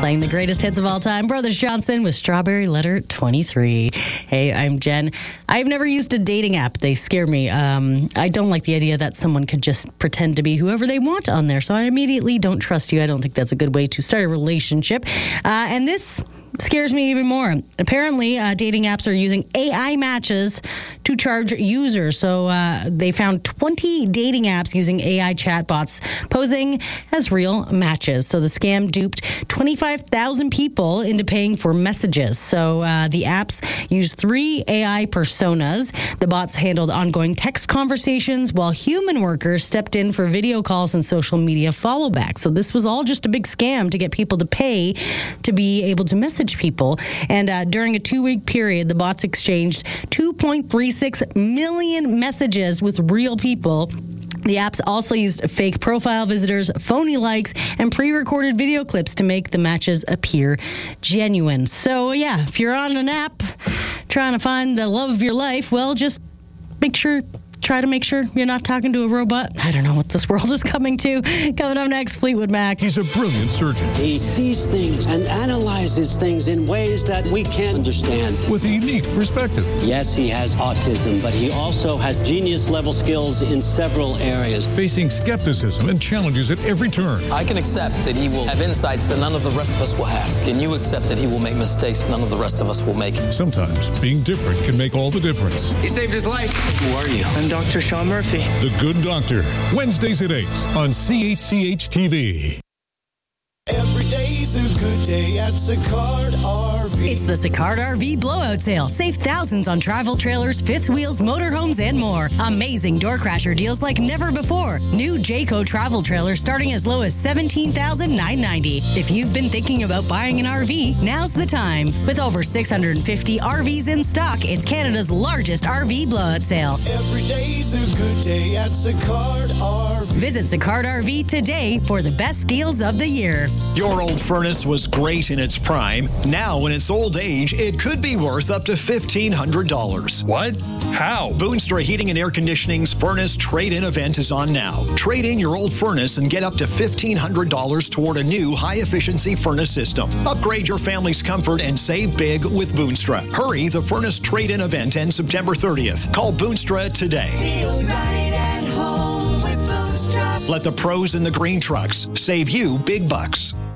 playing the greatest hits of all time. Brothers Johnson with Strawberry Letter 23. Hey, I'm Jen. I've never used a dating app. They scare me. I don't like the idea that someone could just pretend to be whoever they want on there, so I immediately don't trust you. I don't think that's a good way to start a relationship. And this scares me even more. Apparently, dating apps are using AI matches to charge users. So they found 20 dating apps using AI chatbots posing as real matches. So the scam duped 25,000 people into paying for messages. So the apps used 3 AI personas. The bots handled ongoing text conversations while human workers stepped in for video calls and social media follow back. So this was all just a big scam to get people to pay to be able to message people. And during a 2-week period, the bots exchanged 2.36 million messages with real people. The apps also used fake profile visitors, phony likes, and pre-recorded video clips to make the matches appear genuine. So, yeah, if you're on an app trying to find the love of your life, well, just try to make sure you're not talking to a robot. I don't know what this world is coming to. Coming up next, Fleetwood Mac. He's a brilliant surgeon. He sees things and analyzes things in ways that we can't understand. With a unique perspective. Yes, he has autism, but he also has genius-level skills in several areas. Facing skepticism and challenges at every turn. I can accept that he will have insights that none of the rest of us will have. Can you accept that he will make mistakes none of the rest of us will make? Sometimes being different can make all the difference. He saved his life. Who are you? I'm Dr. Sean Murphy. The Good Doctor. Wednesdays at 8 on CHCH TV. Every day's a good day at Sicard RV. It's the Sicard RV Blowout Sale. Save thousands on travel trailers, fifth wheels, motorhomes, and more. Amazing door crasher deals like never before. New Jayco travel trailers starting as low as $17,990. If you've been thinking about buying an RV, now's the time. With over 650 RVs in stock, it's Canada's largest RV blowout sale. Every day's a good day at Sicard RV. Visit Sicard RV today for the best deals of the year. Your old furnace was great in its prime. Now, in its old age, it could be worth up to $1,500. What? How? Boonstra Heating and Air Conditioning's Furnace Trade-In event is on now. Trade in your old furnace and get up to $1,500 toward a new high-efficiency furnace system. Upgrade your family's comfort and save big with Boonstra. Hurry, the Furnace Trade-In event ends September 30th. Call Boonstra today. Feel right at home with Boonstra. Let the pros in the green trucks save you big bucks.